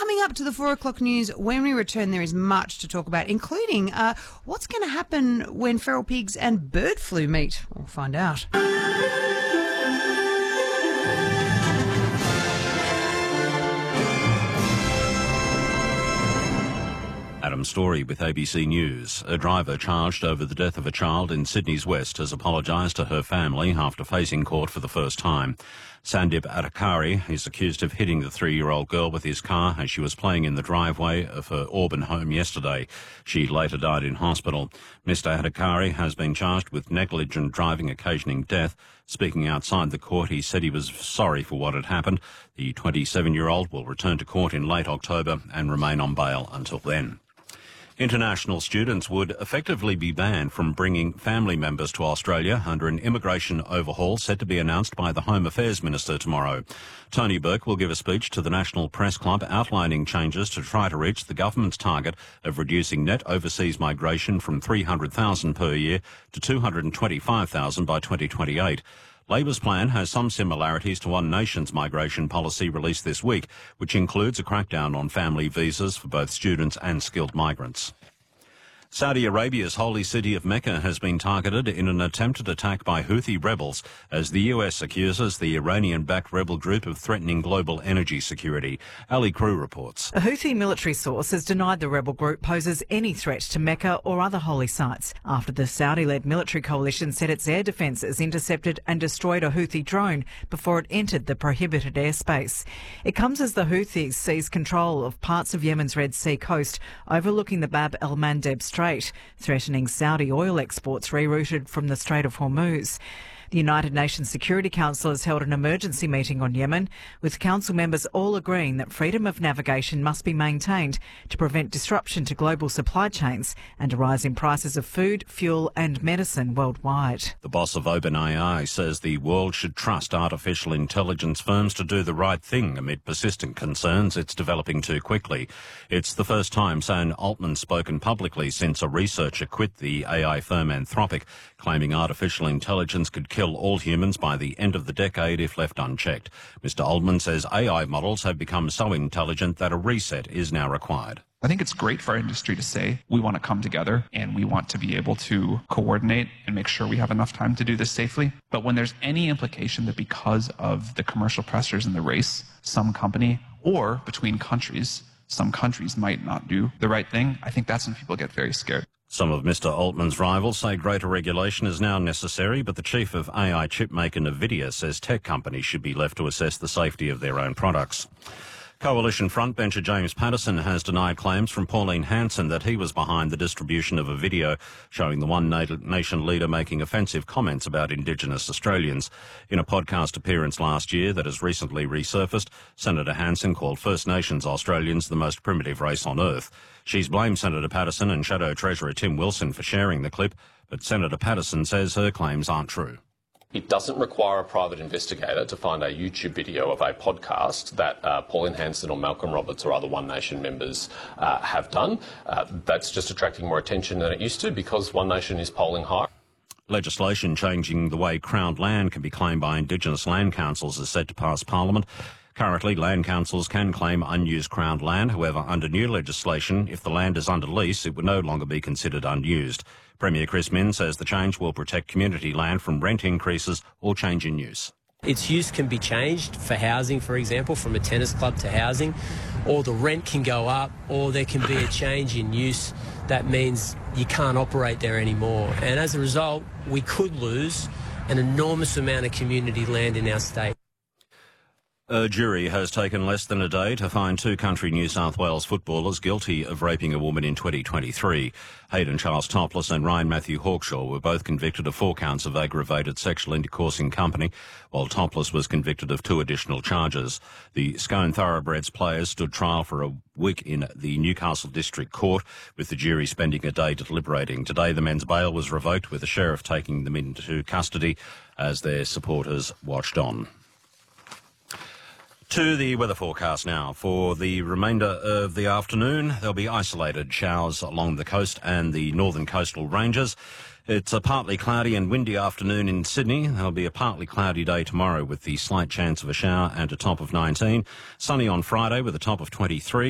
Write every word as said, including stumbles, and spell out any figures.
Coming up to the four o'clock news, when we return, there is much to talk about, including uh, what's going to happen when feral pigs and bird flu meet. We'll find out. Adam Story with A B C News. A driver charged over the death of a child in Sydney's West has apologised to her family after facing court for the first time. Sandip Adhikari is accused of hitting the three-year-old girl with his car as she was playing in the driveway of her Auburn home yesterday. She later died in hospital. Mister Adhikari has been charged with negligent driving occasioning death. Speaking outside the court, he said he was sorry for what had happened. The twenty-seven-year-old will return to court in late October and remain on bail until then. International students would effectively be banned from bringing family members to Australia under an immigration overhaul set to be announced by the Home Affairs Minister tomorrow. Tony Burke will give a speech to the National Press Club outlining changes to try to reach the government's target of reducing net overseas migration from three hundred thousand per year to two hundred twenty-five thousand by twenty twenty-eight. Labor's plan has some similarities to One Nation's migration policy released this week, which includes a crackdown on family visas for both students and skilled migrants. Saudi Arabia's holy city of Mecca has been targeted in an attempted attack by Houthi rebels as the U S accuses the Iranian-backed rebel group of threatening global energy security. Ali Crew reports. A Houthi military source has denied the rebel group poses any threat to Mecca or other holy sites after the Saudi-led military coalition said its air defences intercepted and destroyed a Houthi drone before it entered the prohibited airspace. It comes as the Houthis seize control of parts of Yemen's Red Sea coast overlooking the Bab el-Mandeb Strait, threatening Saudi oil exports rerouted from the Strait of Hormuz. The United Nations Security Council has held an emergency meeting on Yemen, with council members all agreeing that freedom of navigation must be maintained to prevent disruption to global supply chains and a rise in prices of food, fuel and medicine worldwide. The boss of OpenAI says the world should trust artificial intelligence firms to do the right thing amid persistent concerns it's developing too quickly. It's the first time Sam Altman's spoken publicly since a researcher quit the A I firm Anthropic, claiming artificial intelligence could kill all humans by the end of the decade if left unchecked. Mister Altman says A I models have become so intelligent that a reset is now required. I think it's great for our industry to say we want to come together and we want to be able to coordinate and make sure we have enough time to do this safely. But when there's any implication that because of the commercial pressures in the race, some company or between countries, some countries might not do the right thing, I think that's when people get very scared. Some of Mister Altman's rivals say greater regulation is now necessary, but the chief of A I chip maker NVIDIA says tech companies should be left to assess the safety of their own products. Coalition frontbencher James Paterson has denied claims from Pauline Hanson that he was behind the distribution of a video showing the One Nation leader making offensive comments about Indigenous Australians. In a podcast appearance last year that has recently resurfaced, Senator Hanson called First Nations Australians the most primitive race on earth. She's blamed Senator Paterson and Shadow Treasurer Tim Wilson for sharing the clip, but Senator Paterson says her claims aren't true. It doesn't require a private investigator to find a YouTube video of a podcast that uh, Pauline Hanson or Malcolm Roberts or other One Nation members uh, have done. Uh, that's just attracting more attention than it used to because One Nation is polling high. Legislation changing the way Crown land can be claimed by Indigenous land councils is set to pass Parliament. Currently, land councils can claim unused Crown land. However, under new legislation, if the land is under lease, it would no longer be considered unused. Premier Chris Minns says the change will protect community land from rent increases or change in use. Its use can be changed for housing, for example, from a tennis club to housing, or the rent can go up, or there can be a change in use that means you can't operate there anymore. And as a result, we could lose an enormous amount of community land in our state. A jury has taken less than a day to find two country New South Wales footballers guilty of raping a woman in twenty twenty-three. Hayden Charles Topless and Ryan Matthew Hawkshaw were both convicted of four counts of aggravated sexual intercourse in company, while Topless was convicted of two additional charges. The Scone Thoroughbreds players stood trial for a week in the Newcastle District Court, with the jury spending a day deliberating. Today, the men's bail was revoked, with the sheriff taking them into custody as their supporters watched on. To the weather forecast now. For the remainder of the afternoon, there'll be isolated showers along the coast and the northern coastal ranges. It's a partly cloudy and windy afternoon in Sydney. There'll be a partly cloudy day tomorrow with the slight chance of a shower and a top of nineteen. Sunny on Friday with a top of twenty-three.